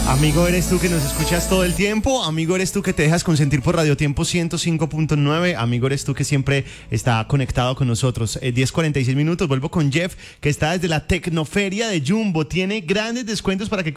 Amigo eres tú que nos escuchas todo el tiempo, amigo eres tú que te dejas consentir por Radio Tiempo 105.9, amigo eres tú que siempre está conectado con nosotros. 10:46 minutos, vuelvo con Jeff, que está desde la Tecnoferia de Jumbo, tiene grandes descuentos para que